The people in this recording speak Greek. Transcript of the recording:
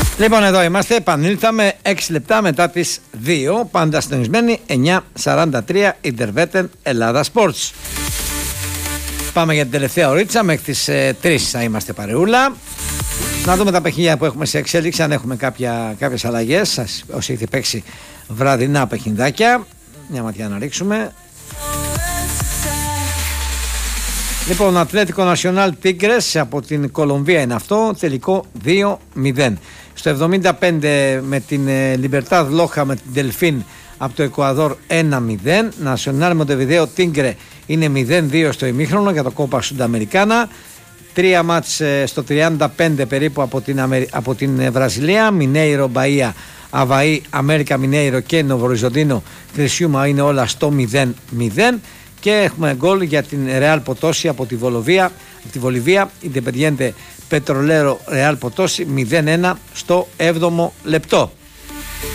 Λοιπόν, εδώ είμαστε, επανήλθαμε 6 λεπτά μετά τις 2, πάντα συντονισμένοι, 9:43, Ιντερβέτεν Ελλάδα Sports. Πάμε για την τελευταία ωρίτσα, μέχρι τις 3 θα είμαστε παρεούλα. Να δούμε τα παιχνίδια που έχουμε σε εξέλιξη, αν έχουμε κάποιες αλλαγές, όσοι έχετε παίξει βραδινά παιχνιδάκια. Μια ματιά να ρίξουμε. Λοιπόν, Ατλέτικο Νασιονάλ Τίγκρες από την Κολομβία είναι αυτό, τελικό 2-0. Στο 75 με την Λιμπερτάδ Λόχα με την Δελφίν από το Εκουαδόρ 1-0. Νασιονάλ Μοντεβιδέο Τίγκρε είναι 0-2 στο ημίχρονο για το Κόπα Σουνταμερικάνα. 3 μάτς στο 35 περίπου από την Βραζιλία. Μινέιρο Μπαΐα, Αβαΐ, Αμέρικα Μινέιρο και Νοβοριζοντίνο Κρισιούμα είναι όλα στο 0-0. Και έχουμε γκολ για την Ρεάλ Ποτόση από τη Βολιβία, Independiente Petrolero Ρεάλ Ποτόση 0-1 στο 7ο λεπτό.